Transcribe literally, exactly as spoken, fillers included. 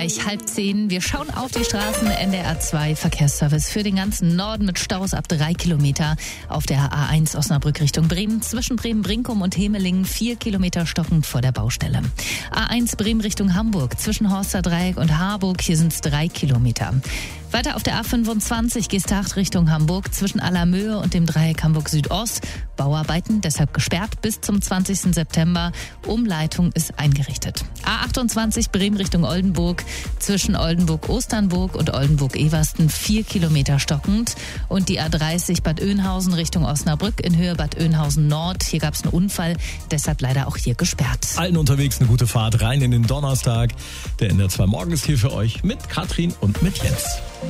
gleich halb zehn. Wir schauen auf die Straßen. N D R zwei Verkehrsservice für den ganzen Norden mit Staus ab drei Kilometer. Auf der A eins Osnabrück Richtung Bremen. Zwischen Bremen-Brinkum und Hemelingen vier Kilometer stockend vor der Baustelle. A eins Bremen Richtung Hamburg. Zwischen Horster Dreieck und Harburg. Hier sind es drei Kilometer. Weiter auf der A fünfundzwanzig Geesthacht Richtung Hamburg. Zwischen Allermöhe und dem Dreieck Hamburg Südost. Bauarbeiten deshalb gesperrt bis zum zwanzigsten September. Umleitung ist eingerichtet. A achtundzwanzig Bremen Richtung Oldenburg. Zwischen Oldenburg-Osternburg und Oldenburg-Eversten vier Kilometer stockend. Und die A dreißig Bad Oeynhausen Richtung Osnabrück in Höhe Bad Oeynhausen Nord. Hier gab es einen Unfall, deshalb leider auch hier gesperrt. Allen unterwegs eine gute Fahrt rein in den Donnerstag. Der N D R zwei Morgen ist hier für euch mit Katrin und mit Jens.